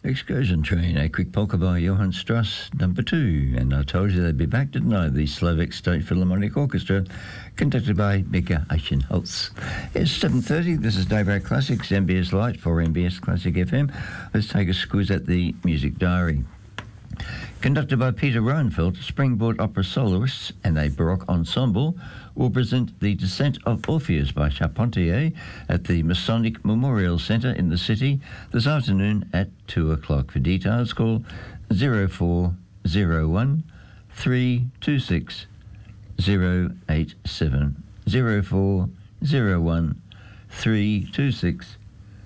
Excursion Train, a quick polka by Johann Strauss, number 2. And I told you they'd be back, didn't I? The Slovak State Philharmonic Orchestra, conducted by Mika Eichenholz. It's 7:30. This is Daybreak Classics, MBS Light for MBS Classic FM. Let's take a squeeze at the Music Diary. Conducted by Peter Reinfeldt, Springboard Opera soloists and a Baroque ensemble will present The Descent of Orpheus by Charpentier at the Masonic Memorial Centre in the city this afternoon at 2 o'clock. For details, call 0401 326 087. 0401 326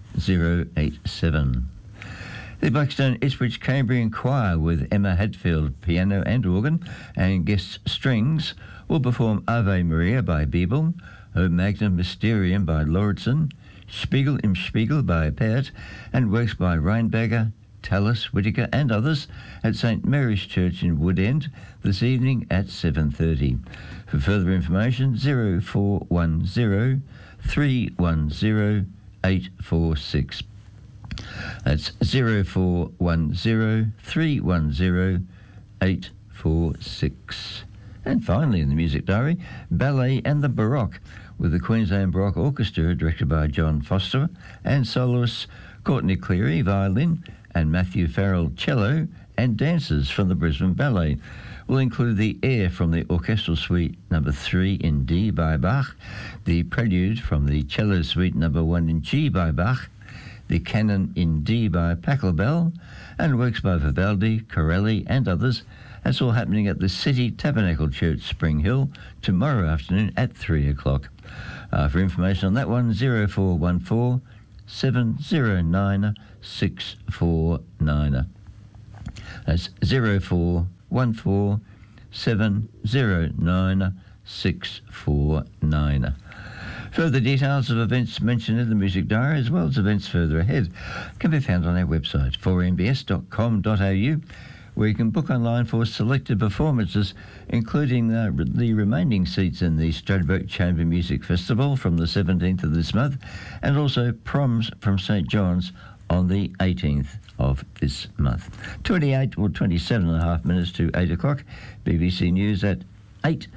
087. The Blackstone Ipswich Cambrian Choir with Emma Hadfield, piano and organ, and guest strings will perform Ave Maria by Biebel, O Magnum Mysterium by Lauritsen, Spiegel im Spiegel by Peart, and works by Reinberger, Tallis, Whittaker and others at St Mary's Church in Woodend this evening at 7:30. For further information, 0410 310 846. That's 0410 310 846. And finally in the Music Diary, Ballet and the Baroque with the Queensland Baroque Orchestra directed by John Foster and soloists Courtney Cleary, violin, and Matthew Farrell, cello, and dancers from the Brisbane Ballet will include the air from the Orchestral Suite No. 3 in D by Bach, the prelude from the Cello Suite No. 1 in G by Bach, the Canon in D by Pachelbel, and works by Vivaldi, Corelli and others. That's all happening at the City Tabernacle Church, Spring Hill, tomorrow afternoon at 3 o'clock. For information on that one, 0414 709 649. That's 0414 709 649. Further details of events mentioned in the Music Diary, as well as events further ahead, can be found on our website, 4mbs.com.au, where you can book online for selected performances, including the remaining seats in the Stradbroke Chamber Music Festival from the 17th of this month, and also Proms from St John's on the 18th of this month. 27 and a half minutes to 8 o'clock. BBC News at 8.